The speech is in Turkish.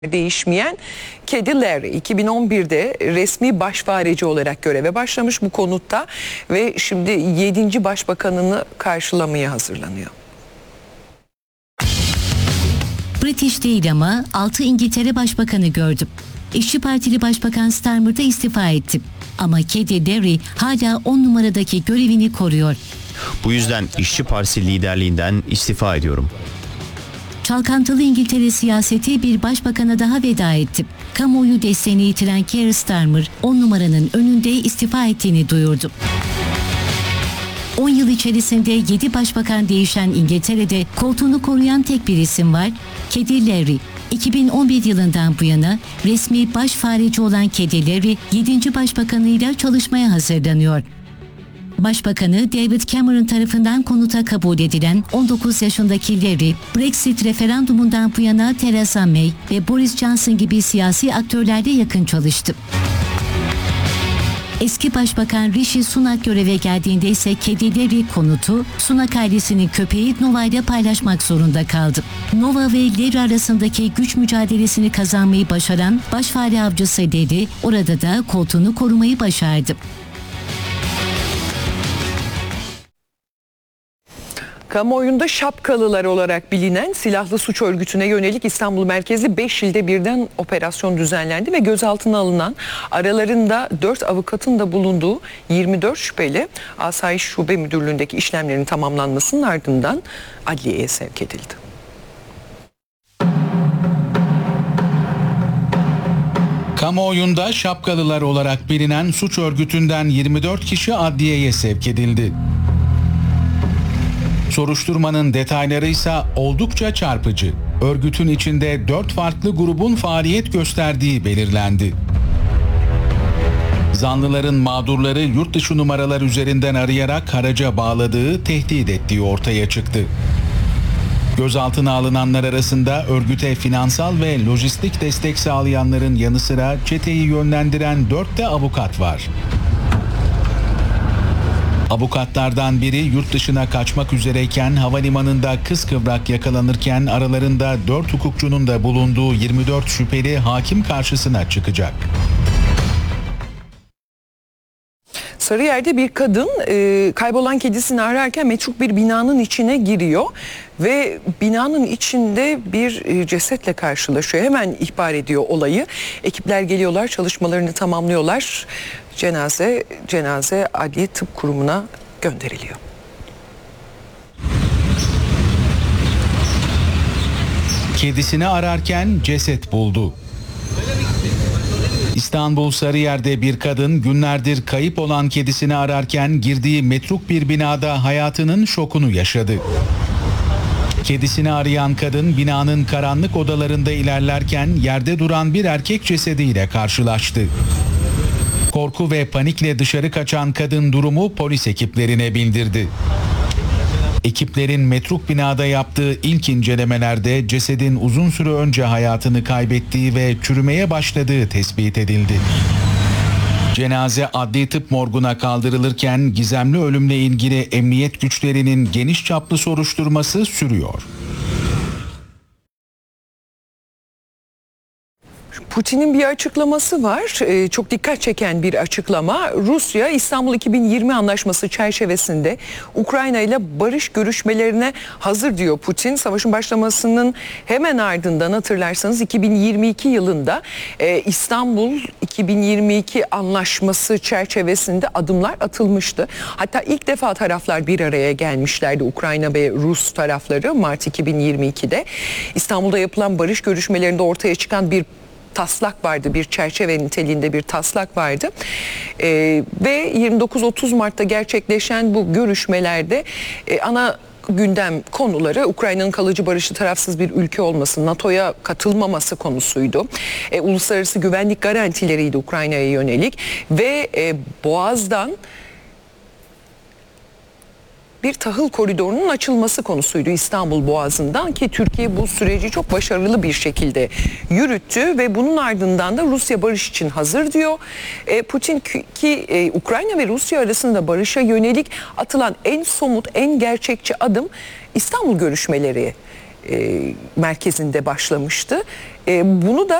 değişmeyen kedi Larry 2011'de resmi baş fareci olarak göreve başlamış bu konutta ve şimdi 7. başbakanını karşılamaya hazırlanıyor. British değil ama 6 İngiltere Başbakanı gördüm. İşçi Partili Başbakan Starmer da istifa etti. Ama kedi Larry hala 10 numaradaki görevini koruyor. Bu yüzden İşçi Partisi liderliğinden istifa ediyorum. Çalkantılı İngiltere siyaseti bir başbakana daha veda etti. Kamuoyu desteğini yitiren Keir Starmer 10 numaranın önünde istifa ettiğini duyurdu. 10 yıl içerisinde 7 başbakan değişen İngiltere'de koltuğunu koruyan tek bir isim var. Kedi Larry. 2011 yılından bu yana resmi baş fareci olan kedi Larry 7. başbakanıyla çalışmaya hazırlanıyor. Başbakanı David Cameron tarafından konuta kabul edilen 19 yaşındaki Larry, Brexit referandumundan bu yana Theresa May ve Boris Johnson gibi siyasi aktörlerle yakın çalıştı. Eski Başbakan Rishi Sunak göreve geldiğinde ise kedi Larry konutu Sunak ailesinin köpeği Nova ile paylaşmak zorunda kaldı. Nova ve Larry arasındaki güç mücadelesini kazanmayı başaran başfare avcısı Larry orada da koltuğunu korumayı başardı. Kamuoyunda şapkalılar olarak bilinen silahlı suç örgütüne yönelik İstanbul merkezli 5 ilde birden operasyon düzenlendi ve gözaltına alınan aralarında 4 avukatın da bulunduğu 24 şüpheli Asayiş Şube Müdürlüğü'ndeki işlemlerin tamamlanmasının ardından adliyeye sevk edildi. Kamuoyunda şapkalılar olarak bilinen suç örgütünden 24 kişi adliyeye sevk edildi. Soruşturmanın detayları ise oldukça çarpıcı. Örgütün içinde 4 farklı grubun faaliyet gösterdiği belirlendi. Zanlıların mağdurları yurt dışı numaralar üzerinden arayarak haraca bağladığı, tehdit ettiği ortaya çıktı. Gözaltına alınanlar arasında örgüte finansal ve lojistik destek sağlayanların yanı sıra çeteyi yönlendiren 4 de avukat var. Avukatlardan biri yurt dışına kaçmak üzereyken havalimanında kıskıvrak yakalanırken aralarında 4 hukukçunun da bulunduğu 24 şüpheli hakim karşısına çıkacak. Sarıyer'de bir kadın kaybolan kedisini ararken metruk bir binanın içine giriyor ve binanın içinde bir cesetle karşılaşıyor. Hemen ihbar ediyor olayı. Ekipler geliyorlar, çalışmalarını tamamlıyorlar. Cenaze Adliye Tıp Kurumu'na gönderiliyor. Kedisini ararken ceset buldu. İstanbul Sarıyer'de bir kadın günlerdir kayıp olan kedisini ararken girdiği metruk bir binada hayatının şokunu yaşadı. Kedisini arayan kadın binanın karanlık odalarında ilerlerken yerde duran bir erkek cesediyle karşılaştı. Korku ve panikle dışarı kaçan kadın durumu polis ekiplerine bildirdi. Ekiplerin metruk binada yaptığı ilk incelemelerde cesedin uzun süre önce hayatını kaybettiği ve çürümeye başladığı tespit edildi. Cenaze adli tıp morguna kaldırılırken gizemli ölümle ilgili emniyet güçlerinin geniş çaplı soruşturması sürüyor. Putin'in bir açıklaması var. Çok dikkat çeken bir açıklama. Rusya İstanbul 2020 Anlaşması çerçevesinde Ukrayna ile barış görüşmelerine hazır diyor Putin. Savaşın başlamasının hemen ardından hatırlarsanız 2022 yılında İstanbul 2022 Anlaşması çerçevesinde adımlar atılmıştı. Hatta ilk defa taraflar bir araya gelmişlerdi, Ukrayna ve Rus tarafları, Mart 2022'de. İstanbul'da yapılan barış görüşmelerinde ortaya çıkan bir taslak vardı, bir çerçeve niteliğinde bir taslak vardı ve 29-30 Mart'ta gerçekleşen bu görüşmelerde ana gündem konuları Ukrayna'nın kalıcı barışçı tarafsız bir ülke olması, NATO'ya katılmaması konusuydu. Uluslararası güvenlik garantileriydi Ukrayna'ya yönelik ve Boğaz'dan bir tahıl koridorunun açılması konusuydu, İstanbul Boğazı'ndan, ki Türkiye bu süreci çok başarılı bir şekilde yürüttü ve bunun ardından da Rusya barış için hazır diyor. Putin ki Ukrayna ve Rusya arasında barışa yönelik atılan en somut, en gerçekçi adım İstanbul görüşmeleri. merkezinde başlamıştı. Bunu da